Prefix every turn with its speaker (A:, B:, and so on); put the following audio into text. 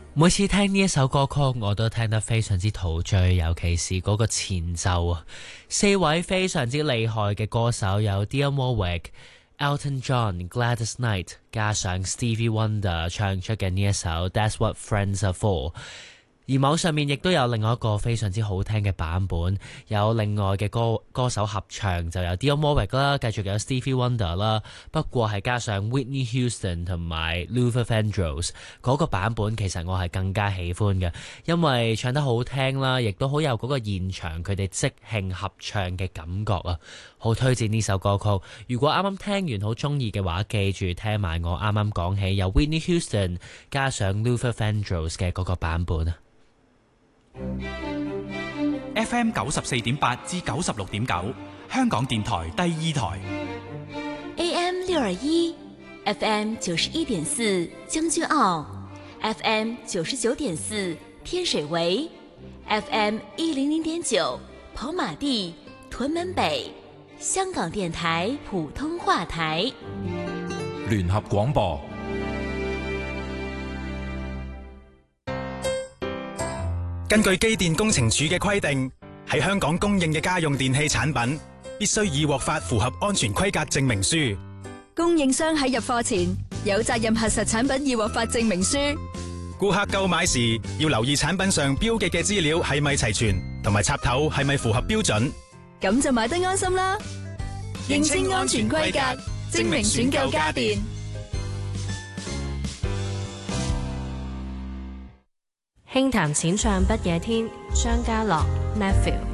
A: 每次聽呢一首歌曲，我都聽得非常之陶醉，尤其是嗰個前奏啊！四位非常之厲害嘅歌手有 Dionne Warwick、Elton John、Gladys Knight， 加上 Stevie Wonder 唱出嘅呢一首 That's What Friends Are For。而網上面亦都有另外一個非常之好聽嘅版本，有另外嘅歌手合唱，就有 Dionne Warwick 啦，繼續有 Stevie Wonder 啦，不過係加上 Whitney Houston 同埋 Luther Vandross 嗰個版本，其實我係更加喜歡嘅，因為唱得好聽啦，亦都好有嗰個現場佢哋即興合唱嘅感覺啊！好推薦呢首歌曲，如果啱啱聽完好中意嘅話，記住聽埋我啱啱講起有 Whitney Houston 加上 Luther Vandross 嘅嗰個版本啊！
B: FM 94.8至96.9，香港電台第二台。
C: AM 621 FM 91.4將軍澳 FM 99.4天水圍 FM 100.9跑馬地屯門北，香港電台普通話台。
D: 聯合廣播。
E: 根據機電工程署嘅規定，喺香港供應嘅家用電器產品必須已獲發符合安全規格證明書。
F: 供應商喺入貨前有責任核實產品已獲發證明書。
E: 顧客購買時要留意產品上標記嘅資料係咪齊全，同埋插頭係咪符合標準。
F: 咁就買得安心啦。認清安全規格，證明選購家電。
G: 輕談淺唱不夜天，張家樂 Matthew。